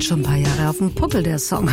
Hat schon ein paar Jahre auf dem Puckel, der Song.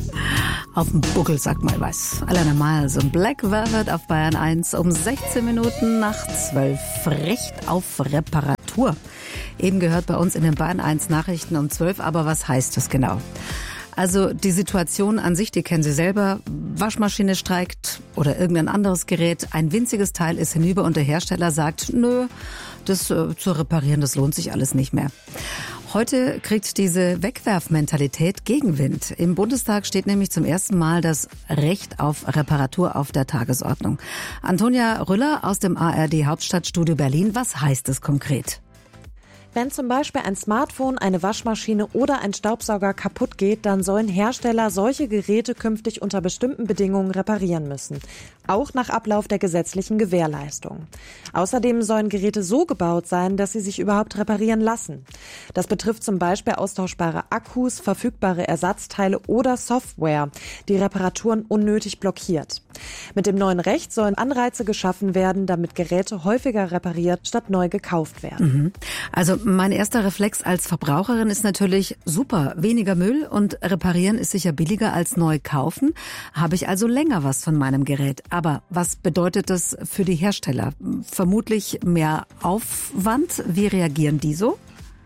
Auf dem Buckel, sagt man, weiß. Alana Miles und Black Velvet auf Bayern 1 um 16 Minuten nach 12. Recht auf Reparatur. Eben gehört bei uns in den Bayern 1 Nachrichten um 12. Aber was heißt das genau? Also die Situation an sich, die kennen Sie selber. Waschmaschine streikt oder irgendein anderes Gerät. Ein winziges Teil ist hinüber und der Hersteller sagt, nö, das zu reparieren, das lohnt sich alles nicht mehr. Heute kriegt diese Wegwerfmentalität Gegenwind. Im Bundestag steht nämlich zum ersten Mal das Recht auf Reparatur auf der Tagesordnung. Antonia Rüller aus dem ARD Hauptstadtstudio Berlin. Was heißt es konkret? Wenn zum Beispiel ein Smartphone, eine Waschmaschine oder ein Staubsauger kaputt geht, dann sollen Hersteller solche Geräte künftig unter bestimmten Bedingungen reparieren müssen. Auch nach Ablauf der gesetzlichen Gewährleistung. Außerdem sollen Geräte so gebaut sein, dass sie sich überhaupt reparieren lassen. Das betrifft zum Beispiel austauschbare Akkus, verfügbare Ersatzteile oder Software, die Reparaturen unnötig blockiert. Mit dem neuen Recht sollen Anreize geschaffen werden, damit Geräte häufiger repariert statt neu gekauft werden. Also mein erster Reflex als Verbraucherin ist natürlich super, weniger Müll und reparieren ist sicher billiger als neu kaufen. Habe ich also länger was von meinem Gerät. Aber was bedeutet das für die Hersteller? Vermutlich mehr Aufwand. Wie reagieren die so?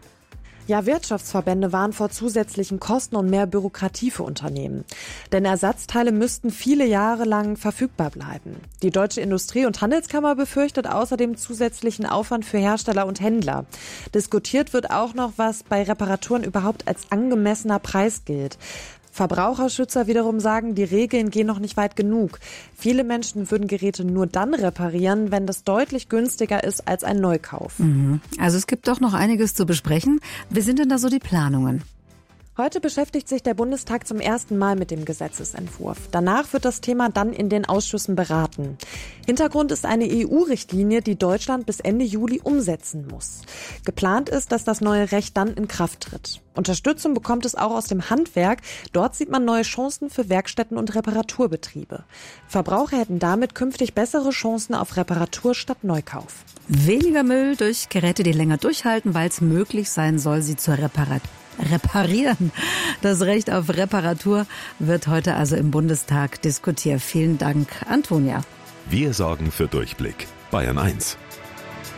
Ja, Wirtschaftsverbände warnen vor zusätzlichen Kosten und mehr Bürokratie für Unternehmen. Denn Ersatzteile müssten viele Jahre lang verfügbar bleiben. Die Deutsche Industrie- und Handelskammer befürchtet außerdem zusätzlichen Aufwand für Hersteller und Händler. Diskutiert wird auch noch, was bei Reparaturen überhaupt als angemessener Preis gilt. Verbraucherschützer wiederum sagen, die Regeln gehen noch nicht weit genug. Viele Menschen würden Geräte nur dann reparieren, wenn das deutlich günstiger ist als ein Neukauf. Also es gibt doch noch einiges zu besprechen. Wie sind denn da so die Planungen? Heute beschäftigt sich der Bundestag zum ersten Mal mit dem Gesetzesentwurf. Danach wird das Thema dann in den Ausschüssen beraten. Hintergrund ist eine EU-Richtlinie, die Deutschland bis Ende Juli umsetzen muss. Geplant ist, dass das neue Recht dann in Kraft tritt. Unterstützung bekommt es auch aus dem Handwerk. Dort sieht man neue Chancen für Werkstätten und Reparaturbetriebe. Verbraucher hätten damit künftig bessere Chancen auf Reparatur statt Neukauf. Weniger Müll durch Geräte, die länger durchhalten, weil es möglich sein soll, sie zu reparieren. Das Recht auf Reparatur wird heute also im Bundestag diskutiert. Vielen Dank, Antonia. Wir sorgen für Durchblick. Bayern 1.